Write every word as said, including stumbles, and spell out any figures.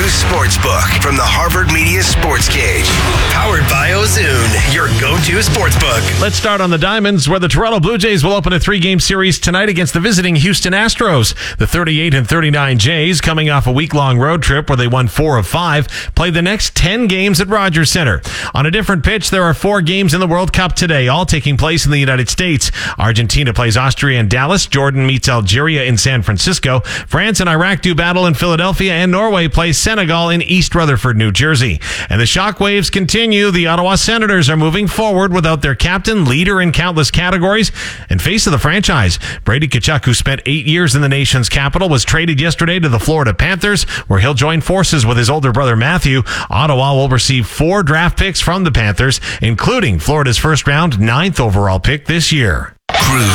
News Sportsbook from the Harvard Media Sports Cage. Powered by Ozoon, your go-to sportsbook. Let's start on the Diamonds, where the Toronto Blue Jays will open a three-game series tonight against the visiting Houston Astros. The thirty-eight and thirty-nine Jays, coming off a week-long road trip where they won four of five, play the next ten games at Rogers Center. On a different pitch, there are four games in the World Cup today, all taking place in the United States. Argentina plays Austria in Dallas. Jordan meets Algeria in San Francisco. France and Iraq do battle in Philadelphia, and Norway plays Senegal in East Rutherford, New Jersey. And the shockwaves continue. The Ottawa Senators are moving forward without their captain, leader in countless categories, and face of the franchise. Brady Tkachuk, who spent eight years in the nation's capital, was traded yesterday to the Florida Panthers, where he'll join forces with his older brother Matthew. Ottawa will receive four draft picks from the Panthers, including Florida's first round, ninth overall pick this year. Cruise